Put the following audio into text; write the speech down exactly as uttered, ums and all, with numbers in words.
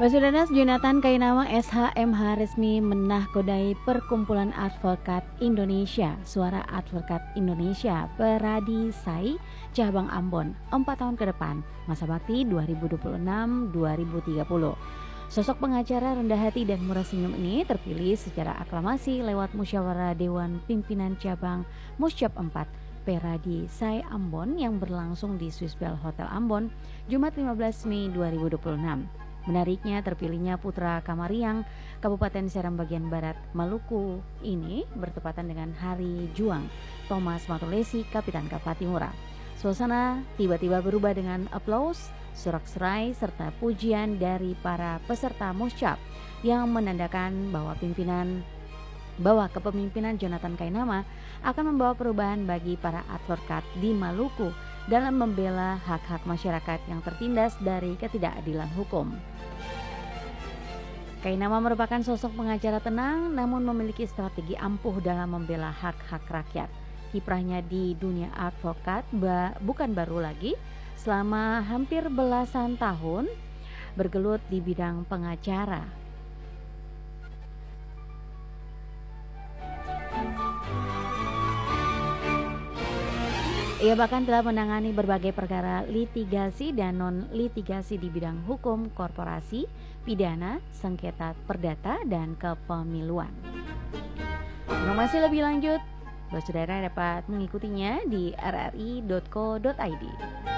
Basudara Jonathan Kainama S H M H resmi menahkodai Perkumpulan Advokat Indonesia, Suara Advokat Indonesia, Peradisai, Cabang Ambon, empat tahun ke depan, masa bakti dua ribu dua puluh enam sampai dua ribu tiga puluh. Sosok pengacara rendah hati dan murah senyum ini terpilih secara aklamasi lewat musyawarah Dewan Pimpinan Cabang Musyab empat Peradisai Ambon yang berlangsung di Swiss Bell Hotel Ambon, Jumat lima belas Mei dua ribu dua puluh enam. Menariknya terpilihnya putra Kamariang, Kabupaten Seram bagian Barat, Maluku ini bertepatan dengan Hari Juang Thomas Matulesi, Kapitan Kapal Timura. Suasana tiba-tiba berubah dengan aplaus, sorak-serai serta pujian dari para peserta musyab yang menandakan bahwa pimpinan bahwa kepemimpinan Jonathan Kainama akan membawa perubahan bagi para advokat di Maluku dalam membela hak-hak masyarakat yang tertindas dari ketidakadilan hukum. Kainama merupakan sosok pengacara tenang namun memiliki strategi ampuh dalam membela hak-hak rakyat. Kiprahnya di dunia advokat ba- bukan baru lagi. Selama hampir belasan tahun bergelut di bidang pengacara. Ia bahkan telah menangani berbagai perkara litigasi dan non-litigasi di bidang hukum korporasi, pidana, sengketa perdata, dan kepemiluan. Informasi lebih lanjut, saudara dapat mengikutinya di r r i dot co dot i d.